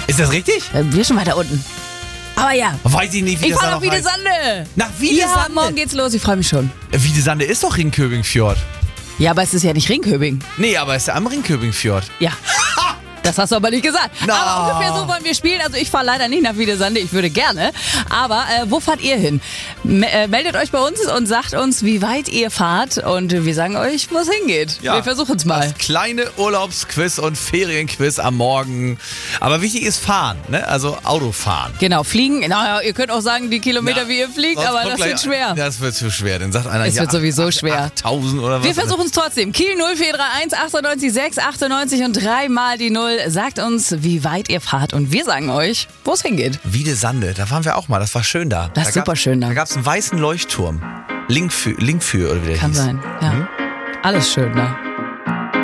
Ist das richtig? Wir schon weiter unten. Aber ja. Weiß ich nicht, wie Ich das fahre da nach noch heißt. Wiedesande. Nach Wiedesande? Ja, morgen geht's los. Ich freue mich schon. Wiedesande ist doch Ringköbingfjord. Ja, aber es ist ja nicht Ringköbing. Nee, aber es ist am Ringköbingfjord. Ja. Das hast du aber nicht gesagt. Na. Aber ungefähr so wollen wir spielen. Also ich fahre leider nicht nach Wiedesande, ich würde gerne. Aber wo fahrt ihr hin? Meldet euch bei uns und sagt uns, wie weit ihr fahrt. Und wir sagen euch, wo es hingeht. Ja, wir versuchen es mal. Das kleine Urlaubsquiz und Ferienquiz am Morgen. Aber wichtig ist fahren, ne? Also Autofahren. Genau, fliegen. Naja, ihr könnt auch sagen, die Kilometer, wie ihr fliegt, Sonst aber kommt das gleich- wird schwer. Das wird zu schwer. Dann sagt einer, Es ja, wird sowieso schwer. 8000 oder was? Wir versuchen es trotzdem. Kiel 0431 98 6 98 und 3 mal die 0. Sagt uns, wie weit ihr fahrt und wir sagen euch, wo es hingeht. Wiedesande, da waren wir auch mal. Das war schön da. Das ist super schön da. Da gab es einen weißen Leuchtturm. Link für oder wie der Kann hieß. sein, ja. Alles schön da.